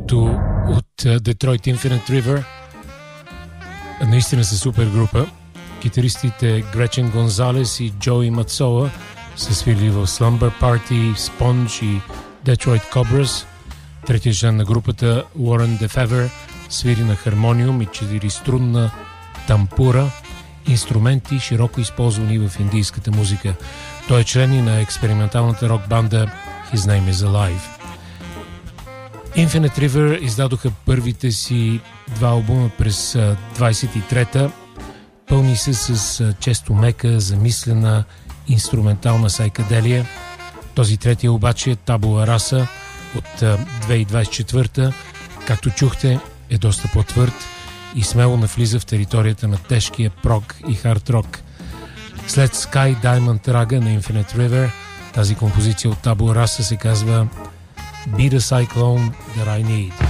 триото от Detroit Infinite River. Наистина са супер група. Китаристите Гречен Гонзалес и Джои Мацоа са свирили в Slumber Party, Sponge и Detroit Cobras. Третия член на групата Уорен Дефевер свири на хармониум и 4-струнна тампура, инструменти широко използвани в индийската музика. Той е член и на експерименталната рок-банда His Name is Alive. Infinite River издадоха първите си 2 албума през 23-та. Пълни се с често мека, замислена инструментална сайкаделия. Този третия обаче е Табула Раса от 2024-та. Както чухте, е доста по-твърд и смело навлиза в територията на тежкия прог и хард рок. След Sky Diamond Raga на Infinite River, тази композиция от Табула Раса се казва Be the Cyclone That I Need.